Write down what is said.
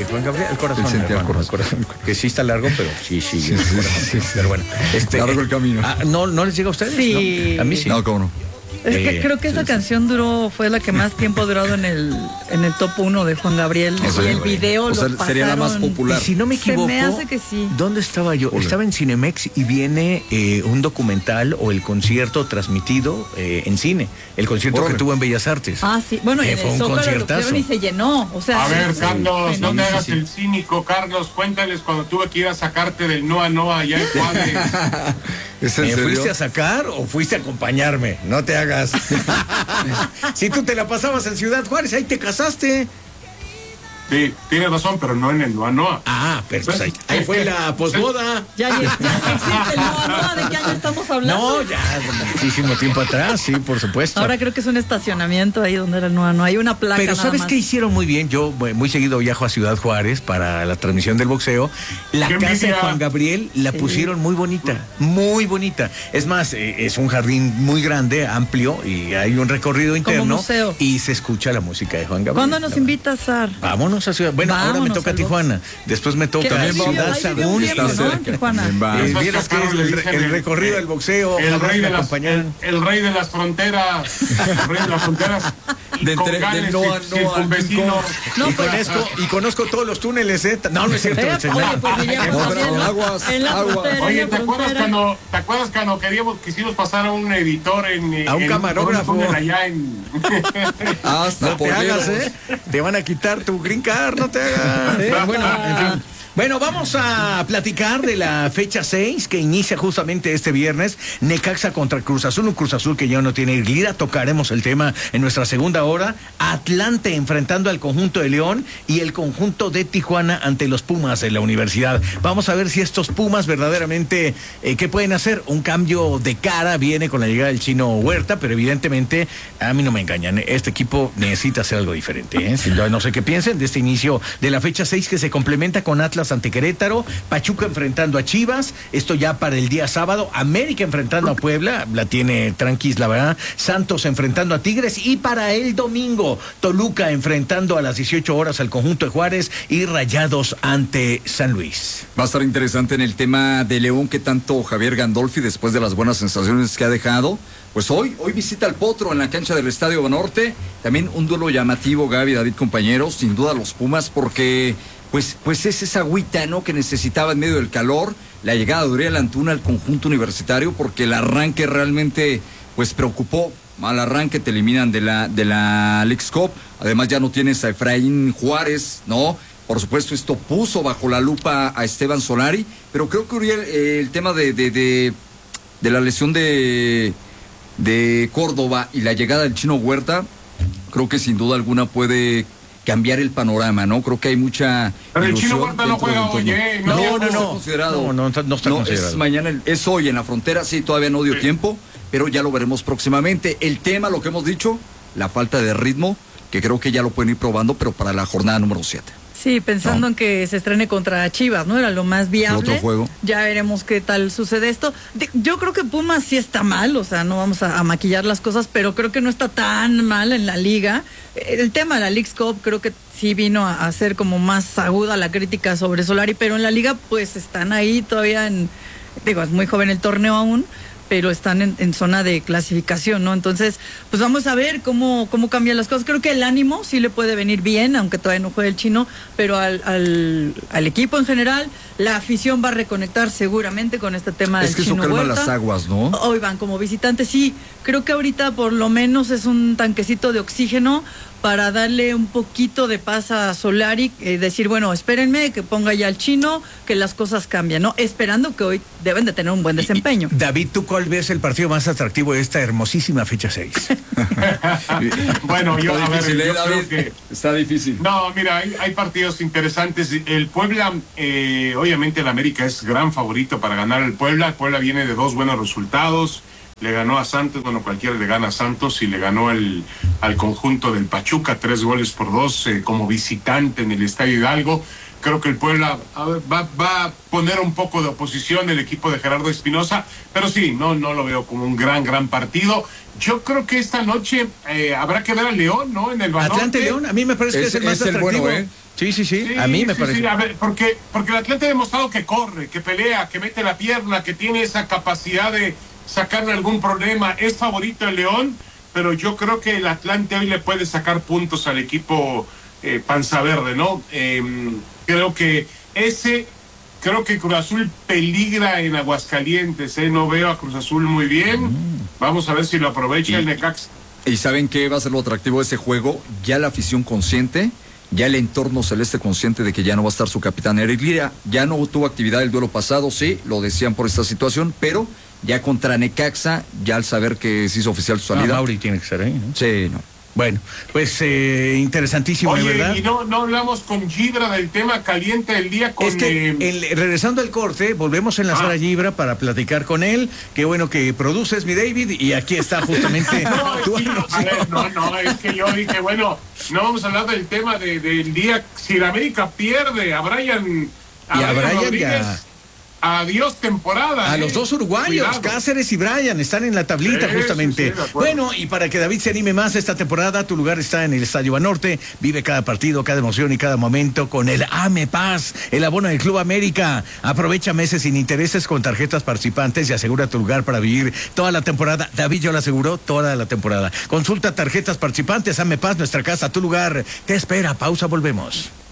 Juan Gabriel, el corazón. El corazón. Que sí está largo, pero sí. Pero bueno. Largo el camino. ¿No les llega a ustedes? Sí. ¿No? A mí sí. No, ¿cómo no? Es que creo que esa canción fue la que más tiempo ha durado en el top 1 de Juan Gabriel. El video lo pasaron. Sería la más popular. Y si no me equivoco, se me hace que sí. ¿Dónde estaba yo? Estaba en Cinemex y viene un documental o el concierto transmitido en cine. El concierto que tuvo en Bellas Artes. Ah, sí. Bueno, y en fue el un Zócalo conciertazo. Y se llenó. O sea, a ver, Carlos, no te hagas sí. el cínico, Carlos. Cuéntales cuando tuve que ir a sacarte del Noa allá en Juárez. ¿Es en serio? ¿Fuiste a sacar o fuiste a acompañarme? No te hagas. Si tú te la pasabas en Ciudad Juárez, ahí te casaste. Sí, tienes razón, pero no en el Noa. Ah, pero pues ahí fue la posboda. Ya existe el Noa. ¿De qué año estamos hablando? No, ya muchísimo tiempo atrás, sí, por supuesto. Ahora creo que es un estacionamiento ahí donde era el Noa. No hay una placa. Pero ¿sabes más. qué hicieron muy bien? Yo muy seguido viajo a Ciudad Juárez para la transmisión del boxeo. La casa de Juan Gabriel la pusieron muy bonita, muy bonita. Es más, es un jardín muy grande, amplio, y hay un recorrido interno. Como museo. Y se escucha la música de Juan Gabriel. ¿Cuándo nos invitas, Sar? Vámonos a Ciudad. Bueno, ahora me toca Tijuana. Después me toca Ciudad Sagún. Está cerca. Vieras que es el recorrido del boxeo. El rey de las fronteras. El rey de las fronteras. Del Noa al vecino. Y conozco todos los túneles, ¿eh? No es cierto. Aguas. Oye, ¿te acuerdas cuando quisimos pasar a un editor a un camarógrafo allá en hasta no te hagas, te van a quitar tu green card, no te hagas. Bueno, en fin. Bueno, vamos a platicar de la fecha 6 que inicia justamente este viernes. Necaxa contra Cruz Azul, un Cruz Azul que ya no tiene liga. Tocaremos el tema en nuestra segunda hora. Atlante enfrentando al conjunto de León y el conjunto de Tijuana ante los Pumas de la Universidad. Vamos a ver si estos Pumas verdaderamente, ¿qué pueden hacer? Un cambio de cara viene con la llegada del Chino Huerta, pero evidentemente a mí no me engañan. Este equipo necesita hacer algo diferente. No sé qué piensen de este inicio de la fecha 6 que se complementa con Atlas ante Querétaro, Pachuca enfrentando a Chivas, esto ya para el día sábado, América enfrentando a Puebla, la tiene tranquis la verdad, Santos enfrentando a Tigres y para el domingo, Toluca enfrentando a las 18 horas al conjunto de Juárez y Rayados ante San Luis. Va a estar interesante en el tema de León, que tanto Javier Gandolfi, después de las buenas sensaciones que ha dejado, pues hoy visita al Potro en la cancha del Estadio Banorte, también un duelo llamativo, Gaby, David, compañeros, sin duda los Pumas, porque pues es esa agüita, ¿no?, que necesitaba en medio del calor, la llegada de Uriel Antuna al conjunto universitario, porque el arranque realmente, pues preocupó. Mal arranque, te eliminan de la Leagues Cup, además ya no tienes a Efraín Juárez, ¿no? Por supuesto, esto puso bajo la lupa a Esteban Solari, pero creo que Uriel, el tema de la lesión de Córdoba y la llegada del Chino Huerta, creo que sin duda alguna puede cambiar el panorama, ¿no? Creo que hay mucha pero el Chino Huerta no juega hoy, No está considerado. Es mañana, es hoy en la frontera, sí, todavía no dio tiempo, pero ya lo veremos próximamente. El tema, lo que hemos dicho, la falta de ritmo, que creo que ya lo pueden ir probando, pero para la jornada número 7. Sí, pensando en que se estrene contra Chivas, ¿no? Era lo más viable. Otro juego. Ya veremos qué tal sucede esto. Yo creo que Pumas sí está mal, o sea, no vamos a maquillar las cosas, pero creo que no está tan mal en la liga. El tema de la Leagues Cup creo que sí vino a ser como más aguda la crítica sobre Solari, pero en la liga pues están ahí todavía es muy joven el torneo aún, pero están en zona de clasificación, ¿no? Entonces, pues vamos a ver cómo cambian las cosas. Creo que el ánimo sí le puede venir bien, aunque todavía no juegue el Chino, pero al equipo en general, la afición va a reconectar seguramente con este tema del Chino Huerta. Es que eso calma las aguas, ¿no? Hoy van como visitantes, sí. Creo que ahorita por lo menos es un tanquecito de oxígeno para darle un poquito de paz a Solari, decir, bueno, espérenme que ponga ya al Chino, que las cosas cambian, ¿no? Esperando que hoy deben de tener un buen desempeño. David, ¿tú cuál ves el partido más atractivo de esta hermosísima fecha 6? Bueno, yo David, creo que está difícil. No, mira, hay partidos interesantes. El Puebla, obviamente el América es gran favorito para ganar el Puebla. El Puebla viene de 2 buenos resultados. Le ganó a Santos, bueno, cualquiera le gana a Santos, y le ganó al conjunto del Pachuca 3-2 como visitante en el Estadio Hidalgo. Creo que el Puebla va a poner un poco de oposición el equipo de Gerardo Espinosa, pero sí, no lo veo como un gran partido. Yo creo que esta noche habrá que ver al León, ¿no? En el Banorte. Atlante León, a mí me parece que es el más atractivo. Bueno, Sí, a mí me parece. Sí, a ver, porque el Atlante ha demostrado que corre, que pelea, que mete la pierna, que tiene esa capacidad de sacarle algún problema. Es favorito el León, pero yo creo que el Atlante hoy le puede sacar puntos al equipo Panza Verde, ¿no? Creo que Cruz Azul peligra en Aguascalientes, no veo a Cruz Azul muy bien. Vamos a ver si lo aprovecha el Necaxa. ¿Y saben qué va a ser lo atractivo de ese juego? Ya la afición consciente, ya el entorno celeste consciente de que ya no va a estar su capitán Eric Lira. Ya no tuvo actividad el duelo pasado, sí, lo decían por esta situación, pero ya contra Necaxa, ya al saber que se hizo oficial su salida. Mauri tiene que ser ahí, ¿no? Sí, no. Bueno, pues interesantísimo, Oye, ¿verdad? Y no hablamos con Gibra del tema caliente del día. Es que regresando al corte, volvemos a enlazar a Gibra para platicar con él. Qué bueno que produces, mi David, y aquí está justamente. Es que yo dije, bueno, no vamos a hablar del tema del día. Si la América pierde a Brian Rodríguez, adiós temporada. A los dos uruguayos, cuidado. Cáceres y Brian, están en la tablita justamente. Sí, bueno, y para que David se anime más esta temporada, tu lugar está en el Estadio Banorte. Vive cada partido, cada emoción y cada momento con el AME Paz, el abono del Club América. Aprovecha meses sin intereses con tarjetas participantes y asegura tu lugar para vivir toda la temporada. David yo lo aseguró toda la temporada. Consulta tarjetas participantes, AME Paz, nuestra casa, tu lugar. Te espera, pausa, volvemos.